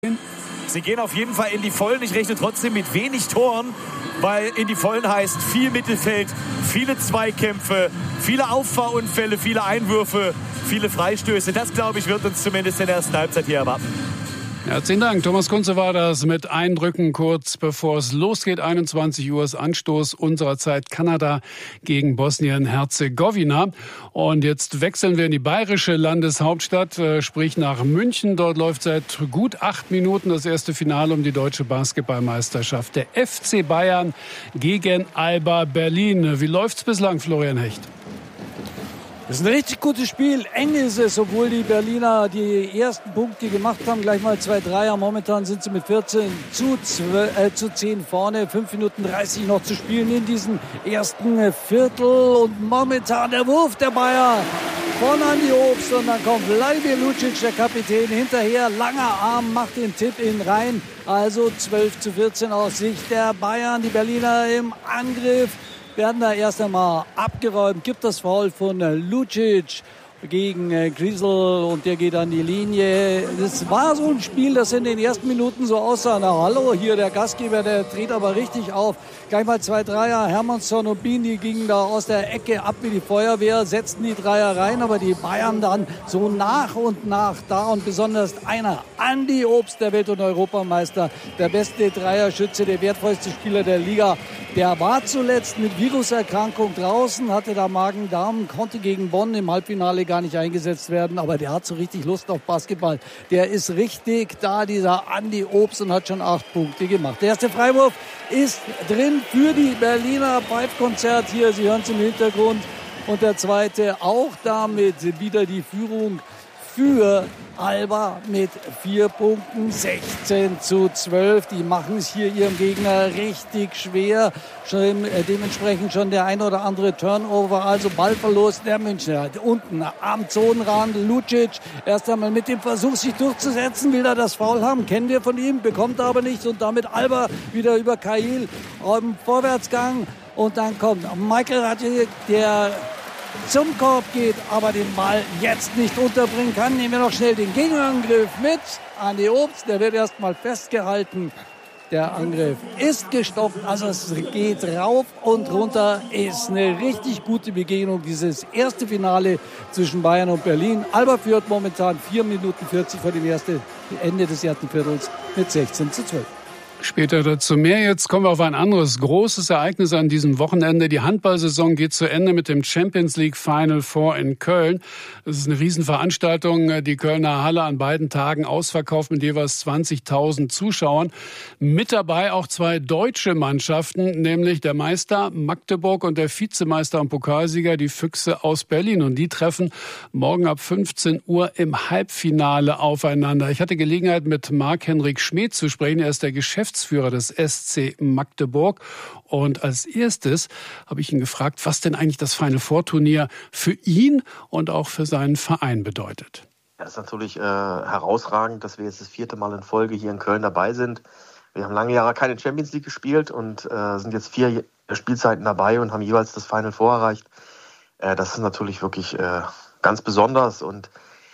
Sie gehen auf jeden Fall in die Vollen. Ich rechne trotzdem mit wenig Toren, weil in die Vollen heißt viel Mittelfeld, viele Zweikämpfe, viele Auffahrunfälle, viele Einwürfe, viele Freistöße. Das, glaube ich, wird uns zumindest in der ersten Halbzeit hier erwarten. Herzlichen Dank. Thomas Kunze war das mit Eindrücken kurz bevor es losgeht. 21 Uhr ist Anstoß unserer Zeit, Kanada gegen Bosnien-Herzegowina. Und jetzt wechseln wir in die bayerische Landeshauptstadt, sprich nach München. Dort läuft seit gut 8 Minuten das erste Finale um die deutsche Basketballmeisterschaft. Der FC Bayern gegen Alba Berlin. Wie läuft's bislang, Florian Hecht? Das ist ein richtig gutes Spiel. Eng ist es, obwohl die Berliner die ersten Punkte gemacht haben. Gleich mal 2 Dreier. Momentan sind sie mit 14:10 vorne. 5 Minuten 30 noch zu spielen in diesem ersten Viertel. Und momentan der Wurf der Bayern von Andi Obst. Und dann kommt Vladimir Lucic, der Kapitän, hinterher. Langer Arm macht den Tipp in rein. Also 12:14 aus Sicht der Bayern. Die Berliner im Angriff werden da erst einmal abgeräumt. Gibt das Foul von Lucic gegen Griesel und der geht an die Linie. Das war so ein Spiel, das in den ersten Minuten so aussah. Na hallo, hier der Gastgeber, der dreht aber richtig auf. Gleich mal 2 Dreier. Hermannsson und Bien, die gingen da aus der Ecke ab wie die Feuerwehr, setzten die Dreier rein, aber die Bayern dann so nach und nach da und besonders einer, Andi Obst, der Welt- und Europameister, der beste Dreierschütze, der wertvollste Spieler der Liga. Der war zuletzt mit Viruserkrankung draußen, hatte da Magen-Darm, konnte gegen Bonn im Halbfinale gar nicht eingesetzt werden, aber der hat so richtig Lust auf Basketball. Der ist richtig da, dieser Andi Obst, und hat schon 8 Punkte gemacht. Der erste Freiwurf ist drin für die Berliner. Pfeifkonzert hier, Sie hören es im Hintergrund. Und der zweite auch damit wieder die Führung für Alba mit 4 Punkten, 16:12. Die machen es hier ihrem Gegner richtig schwer. Dementsprechend schon der ein oder andere Turnover, also Ballverlust der Münchner. Unten am Zonenrand Lucic erst einmal mit dem Versuch, sich durchzusetzen, will er das Foul haben, kennen wir von ihm, bekommt er aber nicht, und damit Alba wieder über Cahill im Vorwärtsgang, und dann kommt Michael Radjic, der zum Korb geht, aber den Ball jetzt nicht unterbringen kann. Nehmen wir noch schnell den Gegenangriff mit. Andi Obst, der wird erstmal festgehalten. Der Angriff ist gestoppt, also es geht rauf und runter. Ist eine richtig gute Begegnung, dieses erste Finale zwischen Bayern und Berlin. Alba führt momentan 4 Minuten 40 vor dem Ende des ersten Viertels mit 16:12. Später dazu mehr. Jetzt kommen wir auf ein anderes großes Ereignis an diesem Wochenende. Die Handballsaison geht zu Ende mit dem Champions League Final Four in Köln. Das ist eine Riesenveranstaltung. Die Kölner Halle an beiden Tagen ausverkauft mit jeweils 20.000 Zuschauern. Mit dabei auch 2 deutsche Mannschaften, nämlich der Meister Magdeburg und der Vizemeister und Pokalsieger, die Füchse aus Berlin. Und die treffen morgen ab 15 Uhr im Halbfinale aufeinander. Ich hatte Gelegenheit, mit Marc-Henrik Schmid zu sprechen. Er ist der Geschäftsführer des SC Magdeburg. Und als erstes habe ich ihn gefragt, was denn eigentlich das Final Four Turnier für ihn und auch für seinen Verein bedeutet. Ja, es ist natürlich herausragend, dass wir jetzt das 4. Mal in Folge hier in Köln dabei sind. Wir haben lange Jahre keine Champions League gespielt und sind jetzt 4 Spielzeiten dabei und haben jeweils das Final Four erreicht. Das ist natürlich wirklich ganz besonders. Und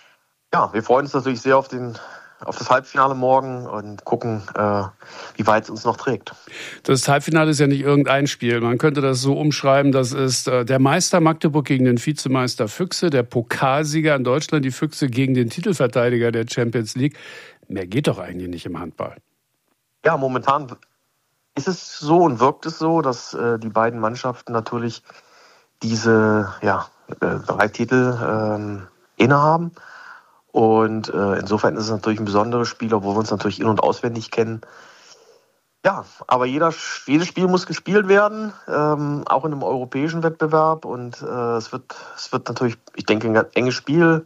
ja, wir freuen uns natürlich sehr auf das Halbfinale morgen und gucken, wie weit es uns noch trägt. Das Halbfinale ist ja nicht irgendein Spiel. Man könnte das so umschreiben, das ist der Meister Magdeburg gegen den Vizemeister Füchse, der Pokalsieger in Deutschland, die Füchse gegen den Titelverteidiger der Champions League. Mehr geht doch eigentlich nicht im Handball. Ja, momentan ist es so und wirkt es so, dass die beiden Mannschaften natürlich diese 3 Titel innehaben. Und insofern ist es natürlich ein besonderes Spiel, obwohl wir uns natürlich in- und auswendig kennen. Ja, aber jedes Spiel muss gespielt werden, auch in einem europäischen Wettbewerb. Und es wird natürlich, ich denke, ein enges Spiel.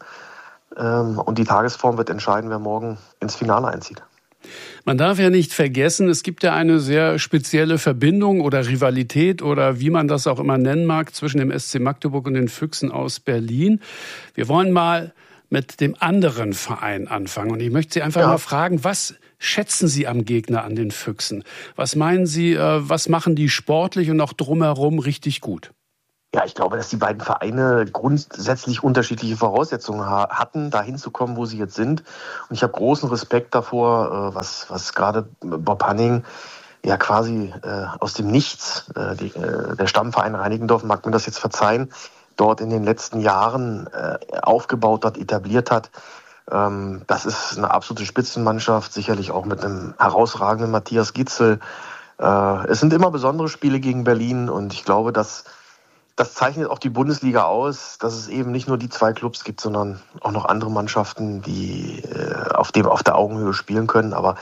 Und die Tagesform wird entscheiden, wer morgen ins Finale einzieht. Man darf ja nicht vergessen, es gibt ja eine sehr spezielle Verbindung oder Rivalität oder wie man das auch immer nennen mag zwischen dem SC Magdeburg und den Füchsen aus Berlin. Wir wollen mal mit dem anderen Verein anfangen. Und ich möchte Sie einfach mal fragen, was schätzen Sie am Gegner, an den Füchsen? Was meinen Sie, was machen die sportlich und auch drumherum richtig gut? Ja, ich glaube, dass die beiden Vereine grundsätzlich unterschiedliche Voraussetzungen hatten, da hinzukommen, wo sie jetzt sind. Und ich habe großen Respekt davor, was gerade Bob Hanning ja quasi aus dem Nichts, der Stammverein Reinickendorf, mag mir das jetzt verzeihen, dort in den letzten Jahren aufgebaut hat, etabliert hat. Das ist eine absolute Spitzenmannschaft, sicherlich auch mit einem herausragenden Matthias Gitzel. Es sind immer besondere Spiele gegen Berlin und ich glaube, das zeichnet auch die Bundesliga aus, dass es eben nicht nur die 2 Clubs gibt, sondern auch noch andere Mannschaften, die auf der Augenhöhe spielen können. Aber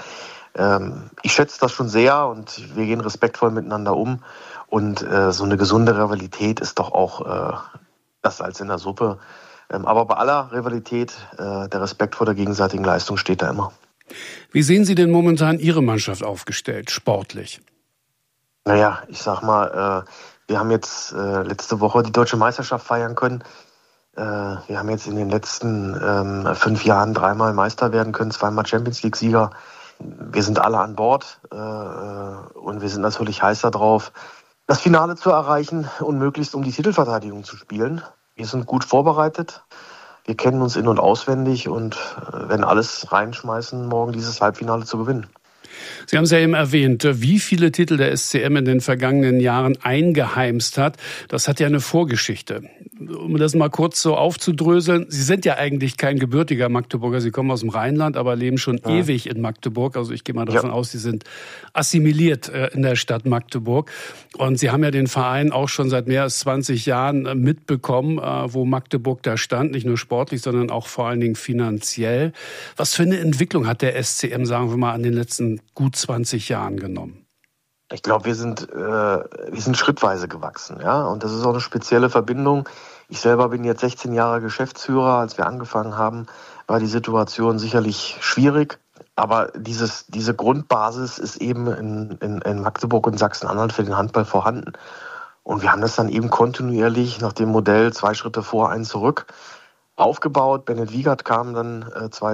ich schätze das schon sehr und wir gehen respektvoll miteinander um. Und so eine gesunde Rivalität ist doch auch das Salz in der Suppe. Aber bei aller Rivalität, der Respekt vor der gegenseitigen Leistung steht da immer. Wie sehen Sie denn momentan Ihre Mannschaft aufgestellt, sportlich? Naja, ich sag mal, wir haben jetzt letzte Woche die Deutsche Meisterschaft feiern können. Wir haben jetzt in den letzten 5 Jahren 3-mal Meister werden können, 2-mal Champions-League-Sieger. Wir sind alle an Bord und wir sind natürlich heiß darauf, das Finale zu erreichen und möglichst um die Titelverteidigung zu spielen. Wir sind gut vorbereitet. Wir kennen uns in- und auswendig und werden alles reinschmeißen, morgen dieses Halbfinale zu gewinnen. Sie haben es ja eben erwähnt, wie viele Titel der SCM in den vergangenen Jahren eingeheimst hat. Das hat ja eine Vorgeschichte. Um das mal kurz so aufzudröseln, Sie sind ja eigentlich kein gebürtiger Magdeburger. Sie kommen aus dem Rheinland, aber leben schon ewig in Magdeburg. Also ich gehe mal davon aus, Sie sind assimiliert in der Stadt Magdeburg. Und Sie haben ja den Verein auch schon seit mehr als 20 Jahren mitbekommen, wo Magdeburg da stand. Nicht nur sportlich, sondern auch vor allen Dingen finanziell. Was für eine Entwicklung hat der SCM, sagen wir mal, an den letzten gut 20 Jahren genommen? Ich glaube, wir sind schrittweise gewachsen, ja. Und das ist auch eine spezielle Verbindung. Ich selber bin jetzt 16 Jahre Geschäftsführer. Als wir angefangen haben, war die Situation sicherlich schwierig. Aber diese Grundbasis ist eben in Magdeburg und Sachsen-Anhalt für den Handball vorhanden. Und wir haben das dann eben kontinuierlich nach dem Modell 2 Schritte vor, 1 zurück aufgebaut. Bennett Wiegert kam dann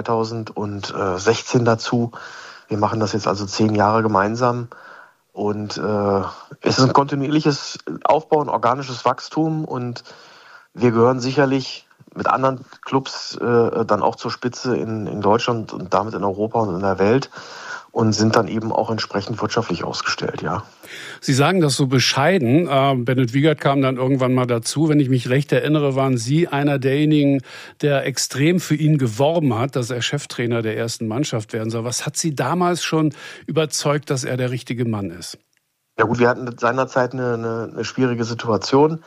2016 dazu. Wir machen das jetzt also 10 Jahre gemeinsam. Und es ist ein kontinuierliches Aufbauen, organisches Wachstum. Und wir gehören sicherlich mit anderen Clubs dann auch zur Spitze in Deutschland und damit in Europa und in der Welt. Und sind dann eben auch entsprechend wirtschaftlich ausgestellt, ja. Sie sagen das so bescheiden. Bennett Wiegert kam dann irgendwann mal dazu. Wenn ich mich recht erinnere, waren Sie einer derjenigen, der extrem für ihn geworben hat, dass er Cheftrainer der ersten Mannschaft werden soll. Was hat Sie damals schon überzeugt, dass er der richtige Mann ist? Ja gut, wir hatten seinerzeit eine schwierige Situation.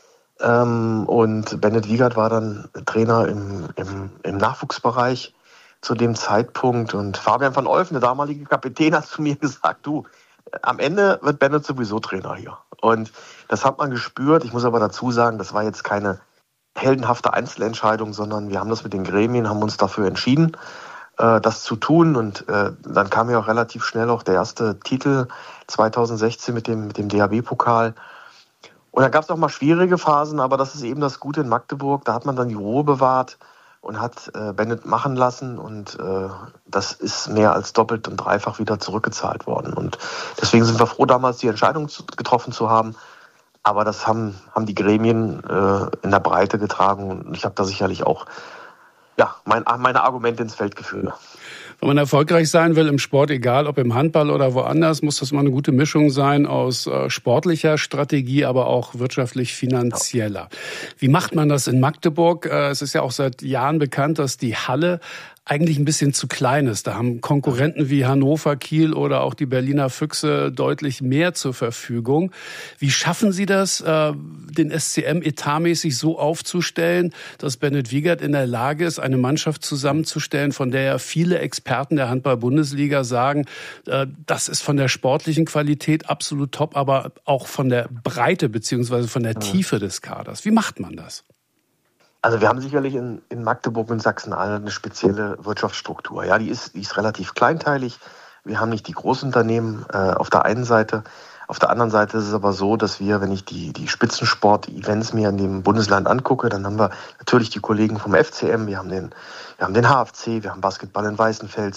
Und Bennett Wiegert war dann Trainer im Nachwuchsbereich zu dem Zeitpunkt. Und Fabian van Olfen, der damalige Kapitän, hat zu mir gesagt, du, am Ende wird Bennett sowieso Trainer hier. Und das hat man gespürt. Ich muss aber dazu sagen, das war jetzt keine heldenhafte Einzelentscheidung, sondern wir haben das mit den Gremien, haben uns dafür entschieden, das zu tun. Und dann kam ja auch relativ schnell auch der erste Titel 2016 mit dem DHB-Pokal. Und dann gab es auch mal schwierige Phasen, aber das ist eben das Gute in Magdeburg. Da hat man dann die Ruhe bewahrt und hat Bennett machen lassen und das ist mehr als doppelt und dreifach wieder zurückgezahlt worden. Und deswegen sind wir froh, damals die Entscheidung getroffen zu haben. Aber das haben die Gremien in der Breite getragen und ich habe da sicherlich auch meine Argumente ins Feld geführt. Wenn man erfolgreich sein will im Sport, egal ob im Handball oder woanders, muss das mal eine gute Mischung sein aus sportlicher Strategie, aber auch wirtschaftlich finanzieller. Wie macht man das in Magdeburg? Es ist ja auch seit Jahren bekannt, dass die Halle eigentlich ein bisschen zu klein ist. Da haben Konkurrenten wie Hannover, Kiel oder auch die Berliner Füchse deutlich mehr zur Verfügung. Wie schaffen Sie das, den SCM etatmäßig so aufzustellen, dass Bennett Wiegert in der Lage ist, eine Mannschaft zusammenzustellen, von der ja viele Experten der Handball-Bundesliga sagen, das ist von der sportlichen Qualität absolut top, aber auch von der Breite bzw. von der Tiefe des Kaders. Wie macht man das? Also wir haben sicherlich in Magdeburg und Sachsen-Anhalt eine spezielle Wirtschaftsstruktur. Ja, die ist relativ kleinteilig. Wir haben nicht die Großunternehmen auf der einen Seite. Auf der anderen Seite ist es aber so, dass wir, wenn ich die Spitzensport-Events mir in dem Bundesland angucke, dann haben wir natürlich die Kollegen vom FCM, wir haben den HFC, wir haben Basketball in Weißenfels,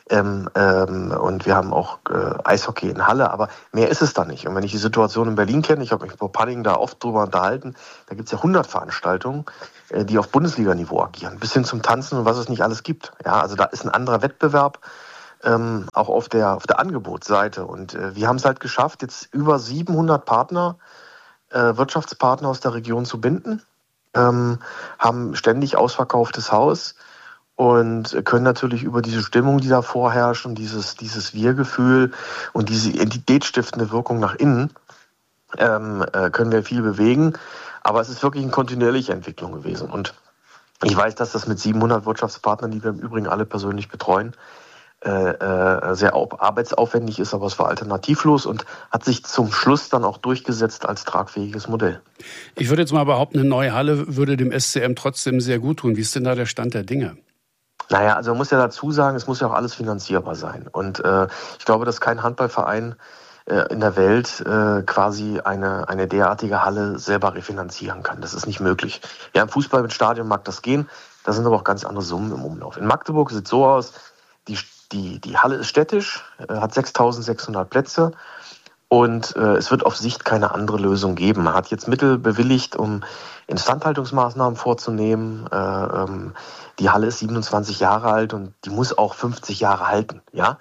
Und wir haben auch Eishockey in Halle, aber mehr ist es da nicht. Und wenn ich die Situation in Berlin kenne, ich habe mich vor Panning da oft drüber unterhalten, da gibt es ja 100 Veranstaltungen, die auf Bundesliga-Niveau agieren, bis hin zum Tanzen und was es nicht alles gibt. Ja, also da ist ein anderer Wettbewerb, auch auf der Angebotsseite. Und wir haben es halt geschafft, jetzt über 700 Partner, Wirtschaftspartner aus der Region zu binden, haben ständig ausverkauftes Haus und können natürlich über diese Stimmung, die da vorherrscht und dieses Wir-Gefühl und diese identitätsstiftende Wirkung nach innen, können wir viel bewegen. Aber es ist wirklich eine kontinuierliche Entwicklung gewesen. Und ich weiß, dass das mit 700 Wirtschaftspartnern, die wir im Übrigen alle persönlich betreuen, sehr arbeitsaufwendig ist, aber es war alternativlos und hat sich zum Schluss dann auch durchgesetzt als tragfähiges Modell. Ich würde jetzt mal behaupten, eine neue Halle würde dem SCM trotzdem sehr gut tun. Wie ist denn da der Stand der Dinge? Naja, also man muss ja dazu sagen, es muss ja auch alles finanzierbar sein. Und ich glaube, dass kein Handballverein in der Welt quasi eine derartige Halle selber refinanzieren kann. Das ist nicht möglich. Ja, im Fußball mit Stadion mag das gehen, da sind aber auch ganz andere Summen im Umlauf. In Magdeburg sieht es so aus, die Halle ist städtisch, hat 6.600 Plätze und es wird auf Sicht keine andere Lösung geben. Man hat jetzt Mittel bewilligt, um Instandhaltungsmaßnahmen vorzunehmen. Die Halle ist 27 Jahre alt und die muss auch 50 Jahre halten. Ja?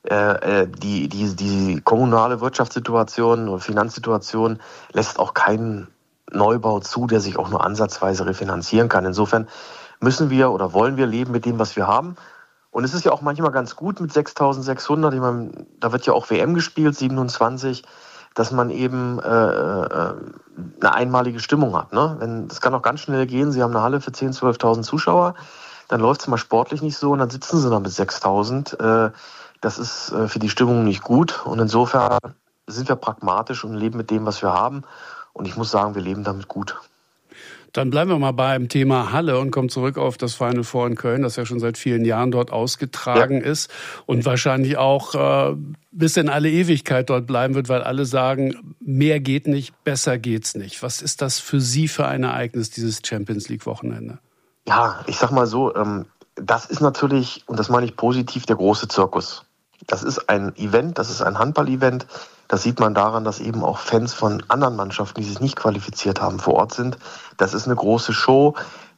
Die kommunale Wirtschaftssituation und Finanzsituation lässt auch keinen Neubau zu, der sich auch nur ansatzweise refinanzieren kann. Insofern müssen wir oder wollen wir leben mit dem, was wir haben. Und es ist ja auch manchmal ganz gut mit 6.600, ich meine, da wird ja auch WM gespielt, 27, dass man eben eine einmalige Stimmung hat. Ne? Das kann auch ganz schnell gehen, Sie haben eine Halle für 10.000, 12.000 Zuschauer, dann läuft es mal sportlich nicht so und dann sitzen Sie da mit 6.000. Das ist für die Stimmung nicht gut und insofern sind wir pragmatisch und leben mit dem, was wir haben. Und ich muss sagen, wir leben damit gut. Dann bleiben wir mal beim Thema Halle und kommen zurück auf das Final Four in Köln, das ja schon seit vielen Jahren dort ausgetragen ist und wahrscheinlich auch bis in alle Ewigkeit dort bleiben wird, weil alle sagen, mehr geht nicht, besser geht's nicht. Was ist das für Sie für ein Ereignis, dieses Champions-League-Wochenende? Ja, ich sag mal so, das ist natürlich, und das meine ich positiv, der große Zirkus. Das ist ein Event, das ist ein Handball-Event. Das sieht man daran, dass eben auch Fans von anderen Mannschaften, die sich nicht qualifiziert haben, vor Ort sind. Das ist eine große Show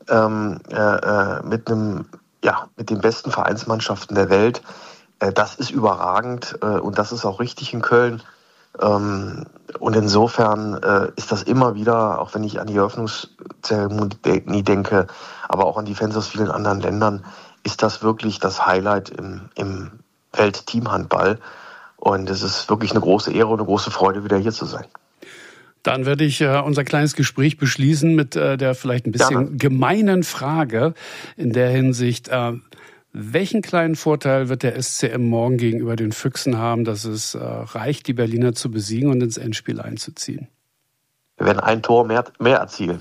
mit den besten Vereinsmannschaften der Welt. Das ist überragend und das ist auch richtig in Köln. Und insofern ist das immer wieder, auch wenn ich an die Eröffnungszeremonie denke, aber auch an die Fans aus vielen anderen Ländern, ist das wirklich das Highlight im Weltteamhandball. Und es ist wirklich eine große Ehre und eine große Freude, wieder hier zu sein. Dann werde ich unser kleines Gespräch beschließen mit der vielleicht ein bisschen gemeinen Frage in der Hinsicht, welchen kleinen Vorteil wird der SCM morgen gegenüber den Füchsen haben, dass es reicht, die Berliner zu besiegen und ins Endspiel einzuziehen? Wir werden ein Tor mehr erzielen.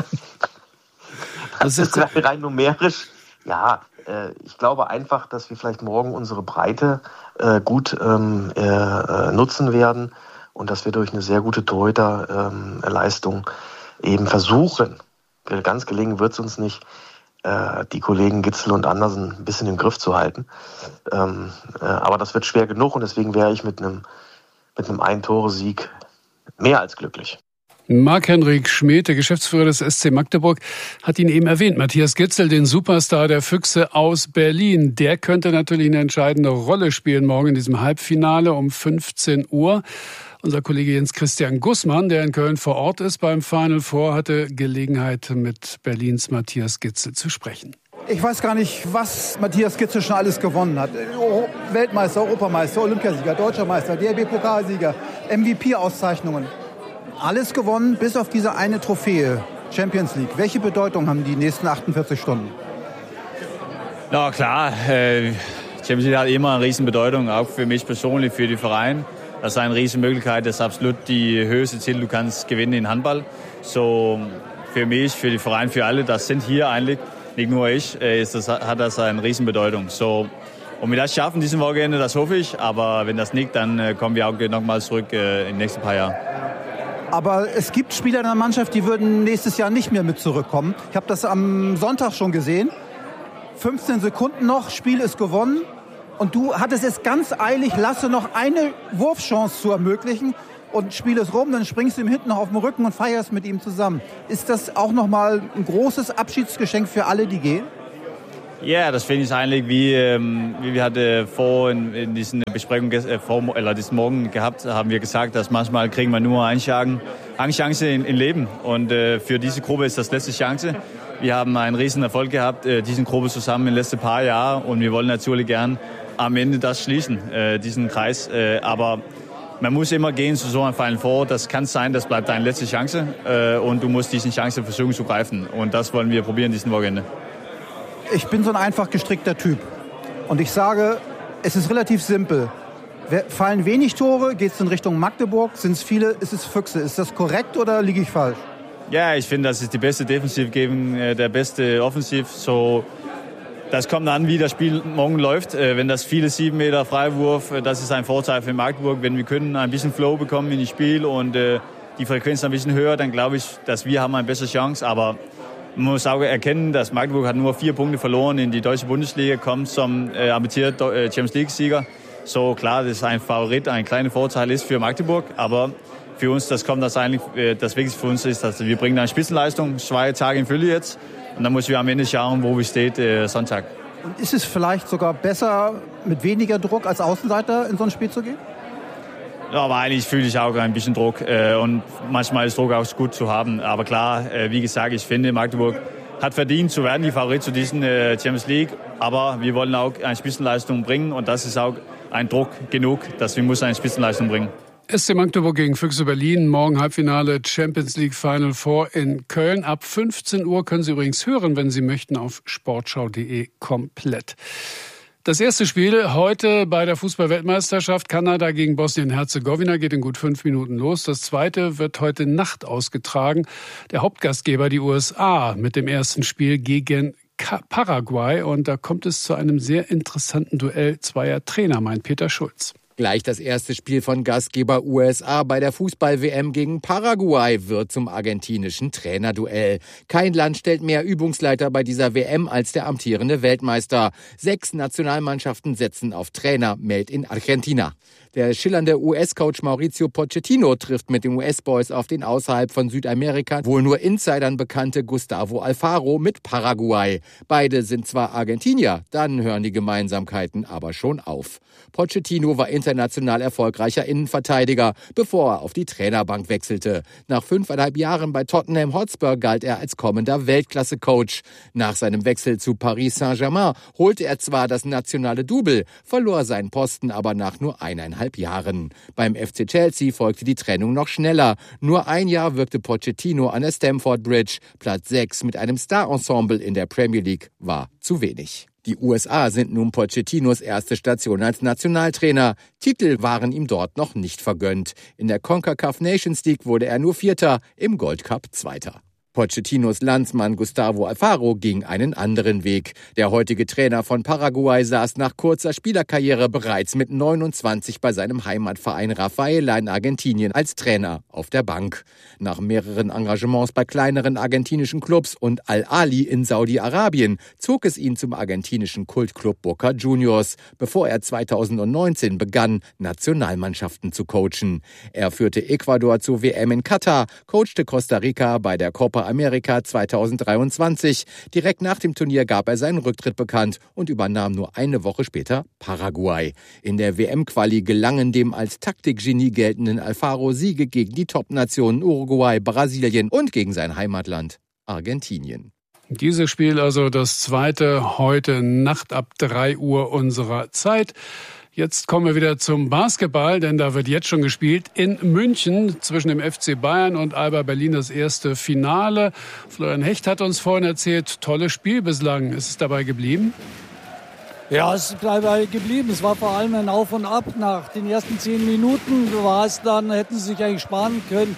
Das ist rein numerisch. Ja, ich glaube einfach, dass wir vielleicht morgen unsere Breite gut nutzen werden und dass wir durch eine sehr gute Torhüterleistung eben versuchen, ganz gelingen wird es uns nicht, die Kollegen Gitzel und Andersen ein bisschen im Griff zu halten. Aber das wird schwer genug und deswegen wäre ich mit einem Ein-Tore-Sieg mehr als glücklich. Marc-Henrik Schmedt, der Geschäftsführer des SC Magdeburg, hat ihn eben erwähnt. Matthias Gitzel, den Superstar der Füchse aus Berlin. Der könnte natürlich eine entscheidende Rolle spielen morgen in diesem Halbfinale um 15 Uhr. Unser Kollege Jens-Christian Gussmann, der in Köln vor Ort ist beim Final Four, hatte Gelegenheit, mit Berlins Matthias Gitzel zu sprechen. Ich weiß gar nicht, was Matthias Gitzel schon alles gewonnen hat. Weltmeister, Europameister, Olympiasieger, Deutscher Meister, DRB-Pokalsieger, MVP-Auszeichnungen. Alles gewonnen, bis auf diese eine Trophäe, Champions League. Welche Bedeutung haben die nächsten 48 Stunden? Na klar, Champions League hat immer eine riesen Bedeutung, auch für mich persönlich, für den Verein. Das ist eine riesen Möglichkeit, das ist absolut die höchste Ziel, du kannst gewinnen in Handball. So für mich, für den Verein, für alle, das sind hier eigentlich, nicht nur ich, hat das eine riesen Bedeutung. So, und wir das schaffen diesen Wochenende, das hoffe ich, aber wenn das nicht, dann kommen wir auch nochmal zurück in den nächsten paar Jahren. Aber es gibt Spieler in der Mannschaft, die würden nächstes Jahr nicht mehr mit zurückkommen. Ich habe das am Sonntag schon gesehen. 15 Sekunden noch, Spiel ist gewonnen. Und du hattest es ganz eilig, Lasse noch eine Wurfchance zu ermöglichen und spiel es rum, dann springst du ihm hinten noch auf den Rücken und feierst mit ihm zusammen. Ist das auch nochmal ein großes Abschiedsgeschenk für alle, die gehen? Ja, das finde ich eigentlich, wie wir hatten vor in diesen Besprechungen diesen Morgen gehabt, haben wir gesagt, dass manchmal kriegen wir nur eine Chance im Leben. Und für diese Gruppe ist das letzte Chance. Wir haben einen riesen Erfolg gehabt, diesen Gruppe zusammen in den letzten paar Jahren. Und wir wollen natürlich gern am Ende das schließen, diesen Kreis. Aber man muss immer gehen zu so einem Final Four. Das kann sein, das bleibt deine letzte Chance. Und du musst diese Chance versuchen zu greifen. Und das wollen wir probieren diesen Wochenende. Ich bin so ein einfach gestrickter Typ. Und ich sage, es ist relativ simpel. Fallen wenig Tore, geht es in Richtung Magdeburg, sind es viele, ist es Füchse. Ist das korrekt oder liege ich falsch? Ja, ich finde, das ist die beste Defensiv gegen der beste Offensiv. So, das kommt an, wie das Spiel morgen läuft. Wenn das viele 7 Meter Freiwurf, das ist ein Vorteil für Magdeburg. Wenn wir können ein bisschen Flow bekommen in das Spiel und die Frequenz ein bisschen höher, dann glaube ich, dass wir haben eine bessere Chance. Aber man muss auch erkennen, dass Magdeburg hat nur 4 Punkte verloren in die deutsche Bundesliga, kommt zum ambitierten Champions League-Sieger. So klar, das ist ein Favorit, ein kleiner Vorteil ist für Magdeburg, aber für uns, das Wichtigste für uns ist, dass wir bringen eine Spitzenleistung, 2 Tage in Fülle jetzt und dann müssen wir am Ende schauen, wo wir stehen Sonntag. Und ist es vielleicht sogar besser, mit weniger Druck als Außenseiter in so ein Spiel zu gehen? Ja, aber eigentlich fühle ich auch ein bisschen Druck und manchmal ist Druck auch gut zu haben. Aber klar, wie gesagt, ich finde, Magdeburg hat verdient zu werden, die Favorit zu diesen Champions League. Aber wir wollen auch eine Spitzenleistung bringen und das ist auch ein Druck genug, dass wir eine Spitzenleistung bringen. SC Magdeburg gegen Füchse Berlin, morgen Halbfinale Champions League Final Four in Köln. Ab 15 Uhr können Sie übrigens hören, wenn Sie möchten, auf sportschau.de komplett. Das erste Spiel heute bei der Fußball-Weltmeisterschaft Kanada gegen Bosnien-Herzegowina geht in gut 5 Minuten los. Das zweite wird heute Nacht ausgetragen. Der Hauptgastgeber, die USA, mit dem ersten Spiel gegen Paraguay. Und da kommt es zu einem sehr interessanten Duell zweier Trainer, meint Peter Schulz. Gleich das erste Spiel von Gastgeber USA bei der Fußball-WM gegen Paraguay wird zum argentinischen Trainerduell. Kein Land stellt mehr Übungsleiter bei dieser WM als der amtierende Weltmeister. 6 Nationalmannschaften setzen auf Trainer made in Argentina. Der schillernde US-Coach Mauricio Pochettino trifft mit den US-Boys auf den außerhalb von Südamerika wohl nur Insidern bekannte Gustavo Alfaro mit Paraguay. Beide sind zwar Argentinier, dann hören die Gemeinsamkeiten aber schon auf. Pochettino war international erfolgreicher Innenverteidiger, bevor er auf die Trainerbank wechselte. Nach 5,5 Jahren bei Tottenham Hotspur galt er als kommender Weltklasse-Coach. Nach seinem Wechsel zu Paris Saint-Germain holte er zwar das nationale Double, verlor seinen Posten aber nach nur 1,5 Jahren. Beim FC Chelsea folgte die Trennung noch schneller. Nur ein Jahr wirkte Pochettino an der Stamford Bridge. Platz 6 mit einem Star-Ensemble in der Premier League war zu wenig. Die USA sind nun Pochettinos erste Station als Nationaltrainer. Titel waren ihm dort noch nicht vergönnt. In der CONCACAF Nations League wurde er nur Vierter, im Gold Cup Zweiter. Pochettinos Landsmann Gustavo Alfaro ging einen anderen Weg. Der heutige Trainer von Paraguay saß nach kurzer Spielerkarriere bereits mit 29 bei seinem Heimatverein Rafaela in Argentinien als Trainer auf der Bank. Nach mehreren Engagements bei kleineren argentinischen Clubs und Al-Ahly in Saudi-Arabien zog es ihn zum argentinischen Kultclub Boca Juniors, bevor er 2019 begann, Nationalmannschaften zu coachen. Er führte Ecuador zur WM in Katar, coachte Costa Rica bei der Copa America 2023. Direkt nach dem Turnier gab er seinen Rücktritt bekannt und übernahm nur eine Woche später Paraguay. In der WM-Quali gelangen dem als Taktikgenie geltenden Alfaro Siege gegen die Top-Nationen Uruguay, Brasilien und gegen sein Heimatland Argentinien. Dieses Spiel also das zweite heute Nacht ab 3 Uhr unserer Zeit. Jetzt kommen wir wieder zum Basketball, denn da wird jetzt schon gespielt in München zwischen dem FC Bayern und Alba Berlin das erste Finale. Florian Hecht hat uns vorhin erzählt, tolles Spiel bislang. Ist es dabei geblieben? Ja, es ist dabei geblieben. Es war vor allem ein Auf und Ab. Nach den ersten 10 Minuten war es dann, hätten sie sich eigentlich sparen können,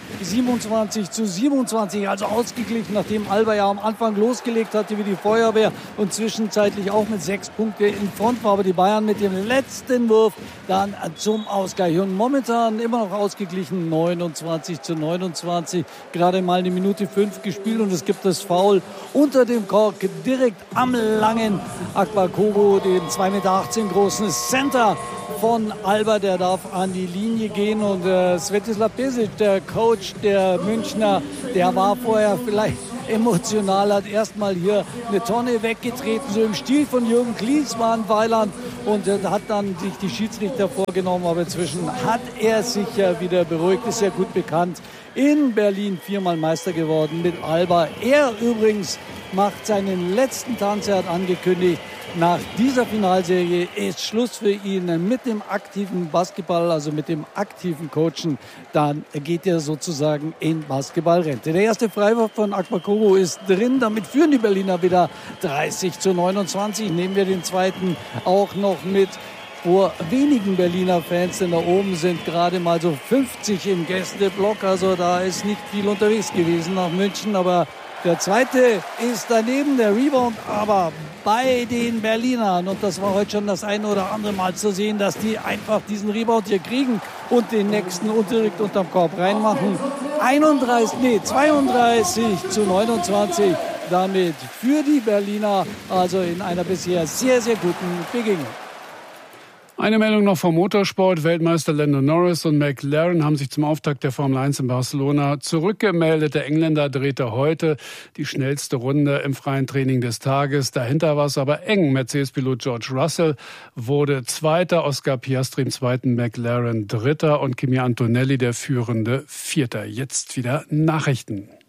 27:27, also ausgeglichen, nachdem Alba ja am Anfang losgelegt hatte wie die Feuerwehr und zwischenzeitlich auch mit 6 Punkten in Front war. Aber die Bayern mit dem letzten Wurf dann zum Ausgleich. Und momentan immer noch ausgeglichen, 29:29. Gerade mal eine Minute 5 gespielt und es gibt das Foul unter dem Kork direkt am langen Akbar Kogo, dem dem 2,18 Meter großen Center von Alba, der darf an die Linie gehen. Und Svetislav Pesic, der Coach der Münchner, der war vorher vielleicht emotional, hat erstmal hier eine Tonne weggetreten, so im Stil von Jürgen Klinsmann, Weiland, und hat dann sich die Schiedsrichter vorgenommen, aber inzwischen hat er sich ja wieder beruhigt, ist ja gut bekannt, in Berlin 4-mal Meister geworden mit Alba. Er übrigens macht seinen letzten Tanz, er hat angekündigt, nach dieser Finalserie ist Schluss für ihn mit dem aktiven Basketball, also mit dem aktiven Coachen. Dann geht er sozusagen in Basketballrente. Der erste Freiwurf von Akbakoro ist drin. Damit führen die Berliner wieder 30-29. Nehmen wir den zweiten auch noch mit. Vor wenigen Berliner Fans, denn da oben sind gerade mal so 50 im Gästeblock. Also da ist nicht viel unterwegs gewesen nach München, aber der zweite ist daneben, der Rebound, aber bei den Berlinern. Und das war heute schon das eine oder andere Mal zu sehen, dass die einfach diesen Rebound hier kriegen und den nächsten direkt unterm Korb reinmachen. 32-29 damit für die Berliner, also in einer bisher sehr, sehr guten Begegnung. Eine Meldung noch vom Motorsport. Weltmeister Lando Norris und McLaren haben sich zum Auftakt der Formel 1 in Barcelona zurückgemeldet. Der Engländer drehte heute die schnellste Runde im freien Training des Tages. Dahinter war es aber eng. Mercedes-Pilot George Russell wurde Zweiter, Oscar Piastri im zweiten, McLaren Dritter und Kimi Antonelli der führende Vierter. Jetzt wieder Nachrichten.